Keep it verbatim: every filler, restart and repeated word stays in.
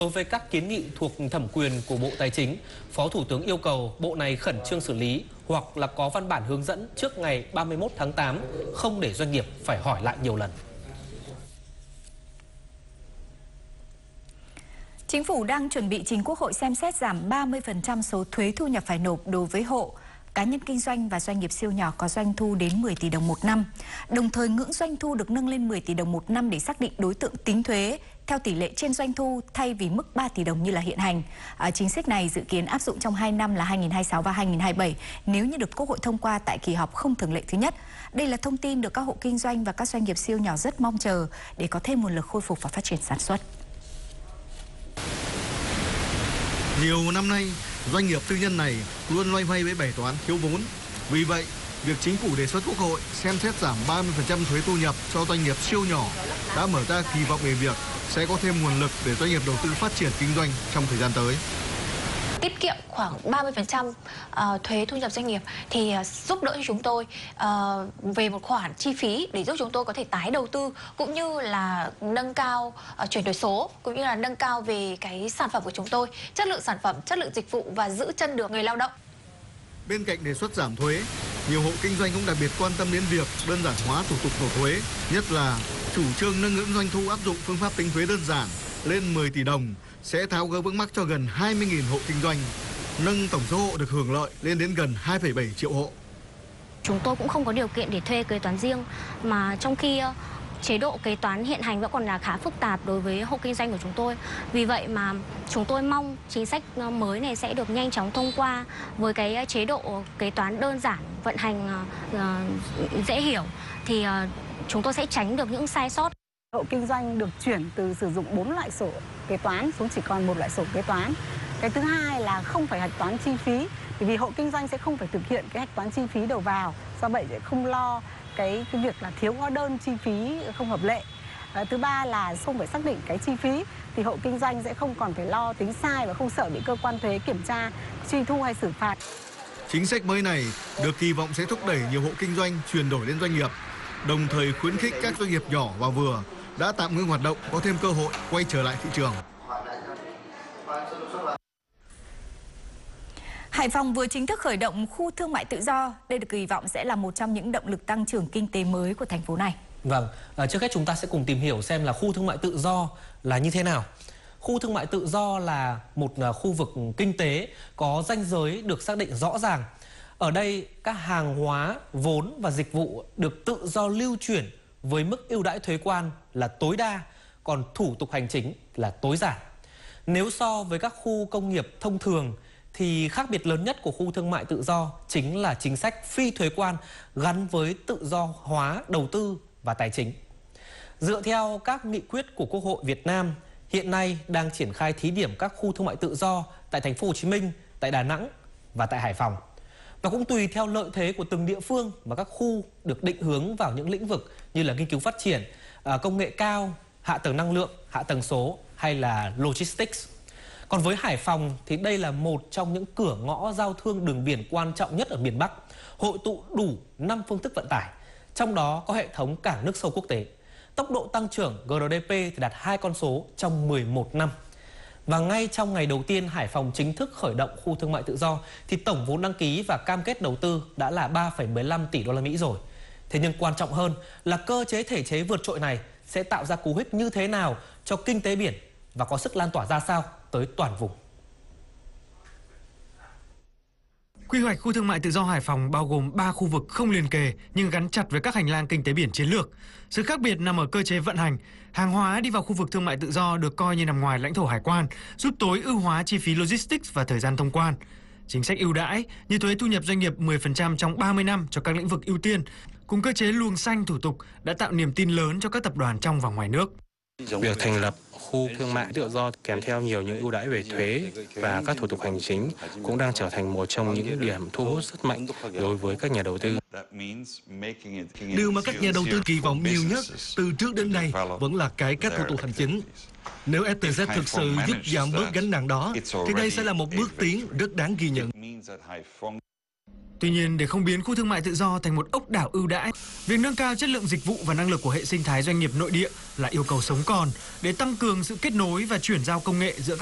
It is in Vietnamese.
Đối với các kiến nghị thuộc thẩm quyền của Bộ Tài chính, Phó Thủ tướng yêu cầu Bộ này khẩn trương xử lý hoặc là có văn bản hướng dẫn trước ngày ba mươi mốt tháng tám, không để doanh nghiệp phải hỏi lại nhiều lần. Chính phủ đang chuẩn bị trình Quốc hội xem xét giảm ba mươi phần trăm số thuế thu nhập phải nộp đối với hộ, cá nhân kinh doanh và doanh nghiệp siêu nhỏ có doanh thu đến mười tỷ đồng một năm. Đồng thời ngưỡng doanh thu được nâng lên mười tỷ đồng một năm để xác định đối tượng tính thuế theo tỷ lệ trên doanh thu thay vì mức ba tỷ đồng như là hiện hành. À, chính sách này dự kiến áp dụng trong hai năm là hai nghìn không trăm hai mươi sáu và hai nghìn không trăm hai mươi bảy nếu như được Quốc hội thông qua tại kỳ họp không thường lệ thứ nhất. Đây là thông tin được các hộ kinh doanh và các doanh nghiệp siêu nhỏ rất mong chờ để có thêm nguồn lực khôi phục và phát triển sản xuất. Nhiều năm nay, doanh nghiệp tư nhân này luôn loay hoay với bài toán thiếu vốn. Vì vậy, việc chính phủ đề xuất Quốc hội xem xét giảm ba mươi phần trăm thuế thu nhập cho doanh nghiệp siêu nhỏ đã mở ra kỳ vọng về việc sẽ có thêm nguồn lực để doanh nghiệp đầu tư phát triển kinh doanh trong thời gian tới. Tiết kiệm khoảng ba mươi phần trăm uh, thuế thu nhập doanh nghiệp thì uh, giúp đỡ cho chúng tôi uh, về một khoản chi phí để giúp chúng tôi có thể tái đầu tư, cũng như là nâng cao uh, chuyển đổi số, cũng như là nâng cao về cái sản phẩm của chúng tôi, chất lượng sản phẩm, chất lượng dịch vụ và giữ chân được người lao động. Bên cạnh đề xuất giảm thuế, nhiều hộ kinh doanh cũng đặc biệt quan tâm đến việc đơn giản hóa thủ tục nộp thuế, nhất là chủ trương nâng ngưỡng doanh thu áp dụng phương pháp tính thuế đơn giản lên mười tỷ đồng sẽ tháo gỡ vướng mắc cho gần hai mươi nghìn hộ kinh doanh, nâng tổng số hộ được hưởng lợi lên đến gần hai phẩy bảy triệu hộ. Chúng tôi cũng không có điều kiện để thuê kế toán riêng, mà trong khi chế độ kế toán hiện hành vẫn còn là khá phức tạp đối với hộ kinh doanh của chúng tôi. Vì vậy mà chúng tôi mong chính sách mới này sẽ được nhanh chóng thông qua với cái chế độ kế toán đơn giản, vận hành uh, dễ hiểu, thì uh, chúng tôi sẽ tránh được những sai sót. Hộ kinh doanh được chuyển từ sử dụng bốn loại sổ kế toán xuống chỉ còn một loại sổ kế toán. Cái thứ hai là không phải hạch toán chi phí, vì hộ kinh doanh sẽ không phải thực hiện cái hạch toán chi phí đầu vào, do vậy sẽ không lo cái, cái việc là thiếu hóa đơn chi phí không hợp lệ. À, thứ ba là không phải xác định cái chi phí, thì hộ kinh doanh sẽ không còn phải lo tính sai và không sợ bị cơ quan thuế kiểm tra, truy thu hay xử phạt. Chính sách mới này được kỳ vọng sẽ thúc đẩy nhiều hộ kinh doanh chuyển đổi lên doanh nghiệp, đồng thời khuyến khích các doanh nghiệp nhỏ và vừa đã tạm ngưng hoạt động có thêm cơ hội quay trở lại thị trường. Hải Phòng vừa chính thức khởi động khu thương mại tự do. Đây được kỳ vọng sẽ là một trong những động lực tăng trưởng kinh tế mới của thành phố này. Vâng, à, trước hết chúng ta sẽ cùng tìm hiểu xem là khu thương mại tự do là như thế nào. Khu thương mại tự do là một khu vực kinh tế có ranh giới được xác định rõ ràng. Ở đây các hàng hóa, vốn và dịch vụ được tự do lưu chuyển với mức ưu đãi thuế quan là tối đa, còn thủ tục hành chính là tối giản. Nếu so với các khu công nghiệp thông thường thì khác biệt lớn nhất của khu thương mại tự do chính là chính sách phi thuế quan gắn với tự do hóa đầu tư và tài chính. Dựa theo các nghị quyết của Quốc hội Việt Nam, hiện nay đang triển khai thí điểm các khu thương mại tự do tại thành phố Hồ Chí Minh, tại Đà Nẵng và tại Hải Phòng. Và cũng tùy theo lợi thế của từng địa phương mà các khu được định hướng vào những lĩnh vực như là nghiên cứu phát triển, công nghệ cao, hạ tầng năng lượng, hạ tầng số hay là logistics. Còn với Hải Phòng thì đây là một trong những cửa ngõ giao thương đường biển quan trọng nhất ở miền Bắc, hội tụ đủ năm phương thức vận tải, trong đó có hệ thống cảng nước sâu quốc tế. Tốc độ tăng trưởng G D P thì đạt hai con số trong mười một năm. Và ngay trong ngày đầu tiên Hải Phòng chính thức khởi động khu thương mại tự do thì tổng vốn đăng ký và cam kết đầu tư đã là ba phẩy mười lăm tỷ đô la Mỹ rồi. Thế nhưng quan trọng hơn là cơ chế thể chế vượt trội này sẽ tạo ra cú hích như thế nào cho kinh tế biển và có sức lan tỏa ra sao tới toàn vùng. Quy hoạch khu thương mại tự do Hải Phòng bao gồm ba khu vực không liền kề nhưng gắn chặt với các hành lang kinh tế biển chiến lược. Sự khác biệt nằm ở cơ chế vận hành. Hàng hóa đi vào khu vực thương mại tự do được coi như nằm ngoài lãnh thổ hải quan, giúp tối ưu hóa chi phí logistics và thời gian thông quan. Chính sách ưu đãi như thuế thu nhập doanh nghiệp mười phần trăm trong ba mươi năm cho các lĩnh vực ưu tiên, cùng cơ chế luồng xanh thủ tục đã tạo niềm tin lớn cho các tập đoàn trong và ngoài nước. Việc thành lập khu thương mại tự do kèm theo nhiều những ưu đãi về thuế và các thủ tục hành chính cũng đang trở thành một trong những điểm thu hút rất mạnh đối với các nhà đầu tư. Điều mà các nhà đầu tư kỳ vọng nhiều nhất từ trước đến nay vẫn là cải cách thủ tục hành chính. Nếu ép tê zét thực sự giúp giảm bớt gánh nặng đó, thì đây sẽ là một bước tiến rất đáng ghi nhận. Tuy nhiên, để không biến khu thương mại tự do thành một ốc đảo ưu đãi, việc nâng cao chất lượng dịch vụ và năng lực của hệ sinh thái doanh nghiệp nội địa là yêu cầu sống còn để tăng cường sự kết nối và chuyển giao công nghệ giữa các